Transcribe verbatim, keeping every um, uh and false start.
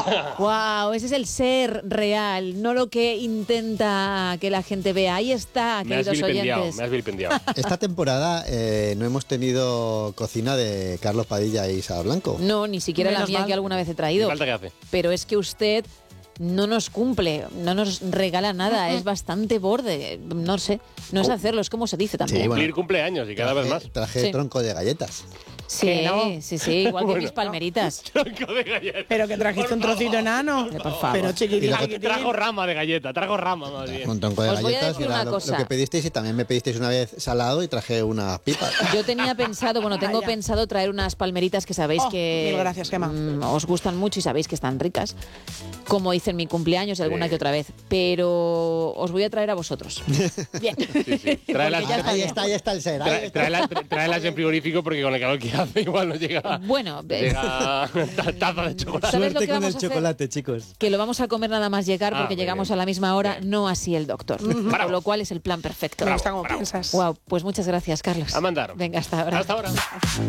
Wow, ese es el ser real, no lo que intenta que la gente vea. Ahí está, Me has queridos vilipendiado, oyentes. me has vilipendiado. Esta temporada eh, no hemos tenido cocina de Carlos Padilla y Sara Blanco. No, ni siquiera la Menos mía mal. que alguna vez he ¿Qué traído. falta que hace? Pero es que usted no nos cumple, no nos regala nada, es bastante borde. No sé, no es hacerlo, es como se dice tampoco. Sí, bueno. Cumplir cumpleaños y cada vez más. Traje Sí. tronco de galletas. Sí, Que no. sí, sí, igual que Bueno. mis palmeritas. Tronco de galletas. Pero que trajiste un trocito enano. Pero por favor. Pero chiquitín, Y luego chiquitín. Trajo rama de galleta, trajo rama más bien. Un tronco de Os voy a galletas decir era una lo, cosa. lo que pedisteis, y también me pedisteis una vez salado y traje unas pipas. Yo tenía pensado, bueno, tengo Vaya. pensado traer unas palmeritas que sabéis Oh, que mil gracias, Gemma. mm, os gustan mucho y sabéis que están ricas, como hice en mi cumpleaños alguna Sí. que otra vez, pero os voy a traer a vosotros. Bien. Sí, sí. Tráelas, Porque ya está Ahí bien. está, ahí está el ser. ahí tra- está. tráelas, tra- tráelas en frigorífico porque con el calor que hace igual no llega, Bueno, eh, llega ta- taza de chocolate. ¿sabes lo Suerte que con vamos el a hacer? chocolate, chicos. Que lo vamos a comer nada más llegar Ah, porque muy llegamos bien. a la misma hora, Bien. no así el doctor. Bravo. Con lo cual es el plan perfecto. Me gusta como Bravo. piensas. Wow, pues muchas gracias, Carlos. A mandar. Venga, hasta ahora. Hasta ahora.